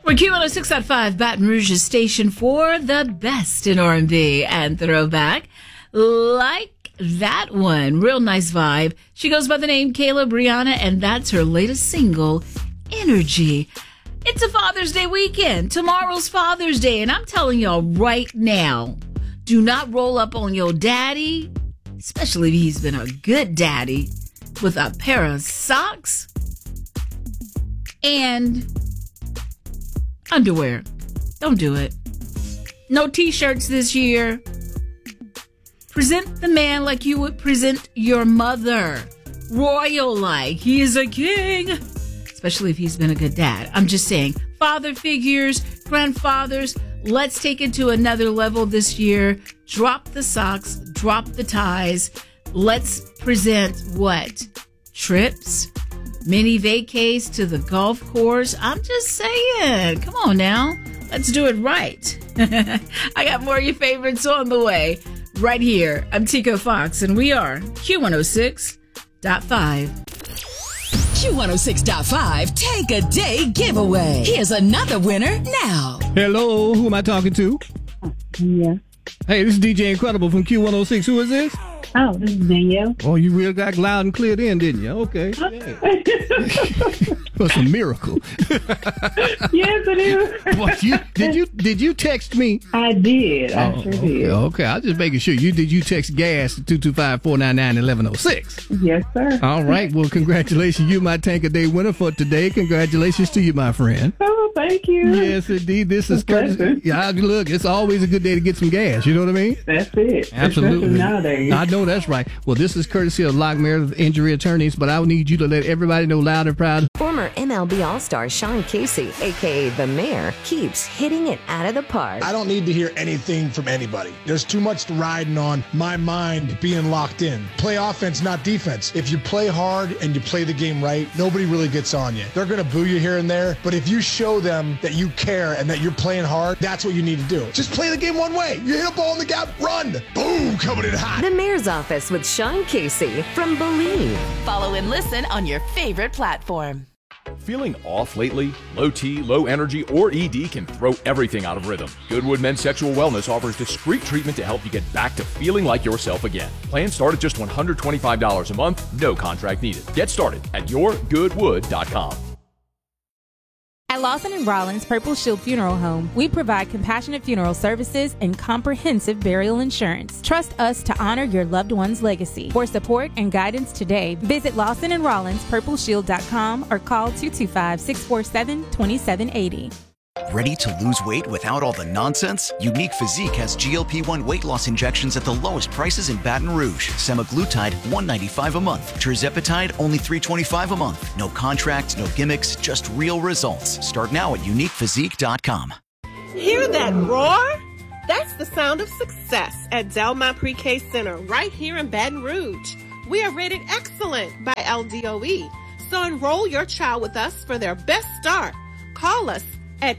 We're Q106.5, Baton Rouge's station for the best in R&B and throwback. Like that one. Real nice vibe. She goes by the name Kayla Brianna, and that's her latest single, Energy. It's a Father's Day weekend. Tomorrow's Father's Day, and I'm telling y'all right now, do not roll up on your daddy, especially if he's been a good daddy, with a pair of socks and underwear. Don't do it. No t-shirts this year. Present the man like you would present your mother. Royal-like. He is a king. Especially if he's been a good dad. I'm just saying. Father figures, grandfathers, let's take it to another level this year. Drop the socks. Drop the ties. Let's present what? Trips? Mini vacays to the golf course. I'm just saying. Come on now. Let's do it right. I got more of your favorites on the way. Right here. I'm Tico Fox, and we are Q106.5. Q106.5 Take a Day Giveaway. Here's another winner now. Hello, who am I talking to? Yeah. Hey, this is DJ Incredible from Q106. Who is this? Oh, this is Danielle. Oh, you really got loud and cleared in, didn't you? Okay. That's a miracle. Yes, it is. What, did you text me? I did. I sure did. Okay, I was just making sure. Did you text gas to 225-499-1106? Yes, sir. All right. Well, congratulations. You my Tank a Day winner for today. Congratulations to you, my friend. Oh, thank you. Yes, indeed. This is courtesy. Yeah, look, it's always a good day to get some gas. You know what I mean? That's it. Absolutely. Especially nowadays. I know that's right. Well, this is courtesy of Locke Meredith Injury Attorneys, but I need you to let everybody know loud and proud. Former MLB All-Star Sean Casey, a.k.a. The Mayor, keeps hitting it out of the park. I don't need to hear anything from anybody. There's too much riding on my mind being locked in. Play offense, not defense. If you play hard and you play the game right, nobody really gets on you. They're going to boo you here and there, but if you show them that you care and that you're playing hard, that's what you need to do. Just play the game one way. You hit a ball in the gap, run. Boom, coming in hot. The Mayor's Office with Sean Casey from Believe. Follow and listen on your favorite platform. Feeling off lately? Low T, low energy, or ED can throw everything out of rhythm. Goodwood Men's Sexual Wellness offers discreet treatment to help you get back to feeling like yourself again. Plans start at just $125 a month, no contract needed. Get started at yourgoodwood.com. At Lawson & Rollins Purple Shield Funeral Home, we provide compassionate funeral services and comprehensive burial insurance. Trust us to honor your loved one's legacy. For support and guidance today, visit Lawson & Rollins PurpleShield.com or call 225-647-2780. Ready to lose weight without all the nonsense? Unique Physique has GLP-1 weight loss injections at the lowest prices in Baton Rouge. Semaglutide, $195 a month. Tirzepatide, only $325 a month. No contracts, no gimmicks, just real results. Start now at uniquephysique.com. Hear that roar? That's the sound of success at Delmont Pre-K Center right here in Baton Rouge. We are rated excellent by LDOE, so enroll your child with us for their best start. Call us at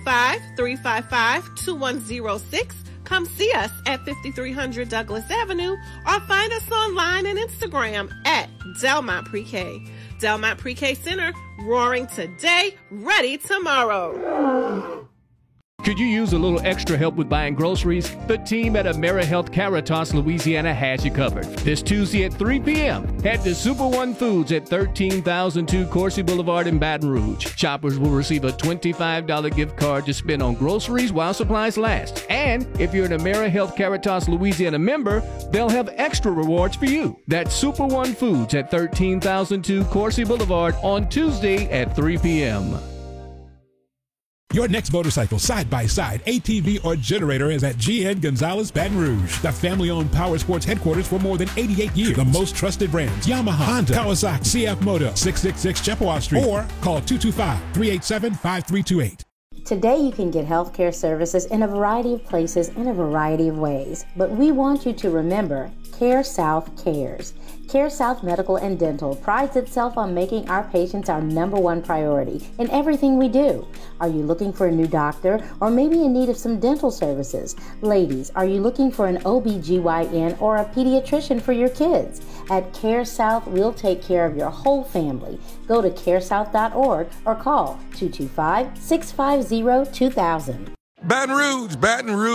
225-355-2106. Come see us at 5300 Douglas Avenue or find us online and Instagram at Delmont Pre-K. Delmont Pre-K Center, roaring today, ready tomorrow. Could you use a little extra help with buying groceries? The team at AmeriHealth Caritas, Louisiana has you covered. This Tuesday at 3 p.m., head to Super One Foods at 13,002 Coursey Boulevard in Baton Rouge. Shoppers will receive a $25 gift card to spend on groceries while supplies last. And if you're an AmeriHealth Caritas Louisiana member, they'll have extra rewards for you. That's Super One Foods at 13,002 Coursey Boulevard on Tuesday at 3 p.m. Your next motorcycle, side-by-side, ATV, or generator is at GN Gonzalez Baton Rouge, the family-owned power sports headquarters for more than 88 years. The most trusted brands, Yamaha, Honda, Kawasaki, CF Moto, 666 Chippewa Street, or call 225-387-5328. Today you can get healthcare services in a variety of places in a variety of ways, but we want you to remember CareSouth cares. CareSouth Medical and Dental prides itself on making our patients our number one priority in everything we do. Are you looking for a new doctor or maybe in need of some dental services? Ladies, are you looking for an OBGYN or a pediatrician for your kids? At CareSouth, we'll take care of your whole family. Go to caresouth.org or call 225-650-2000. Baton Rouge, Baton Rouge.